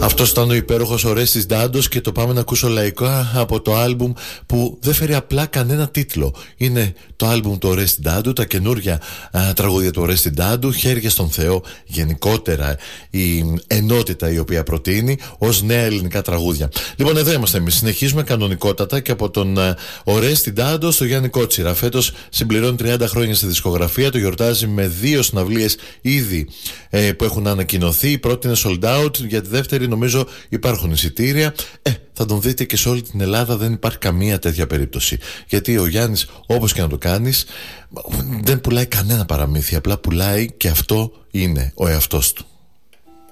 Αυτός ήταν ο υπέροχος Ορέστης Ντάντος και το πάμε να ακούσω λαϊκά από το άλμπουμ που δεν φέρει απλά κανένα τίτλο. Είναι το άλμπουμ του Ορέστη Ντάντου, τα καινούρια τραγούδια του Ορέστη Ντάντου, Χέρια στον Θεό, γενικότερα η ενότητα η οποία προτείνει ως νέα ελληνικά τραγούδια. Λοιπόν, εδώ είμαστε εμείς, συνεχίζουμε κανονικότατα και από τον Ορέστη Ντάντο στο Γιάννη Κότσιρα. Φέτος συμπληρώνει 30 χρόνια στη δισκογραφία, το γιορτάζει με 2 συναυλίες ήδη που έχουν ανακοινωθεί. Η πρώτη είναι sold out, για τη δεύτερη νομίζω υπάρχουν εισιτήρια. Θα τον δείτε και σε όλη την Ελλάδα, δεν υπάρχει καμία τέτοια περίπτωση. Γιατί ο Γιάννης, όπως και να το κάνεις, δεν πουλάει κανένα παραμύθι, απλά πουλάει και αυτό είναι ο εαυτός του.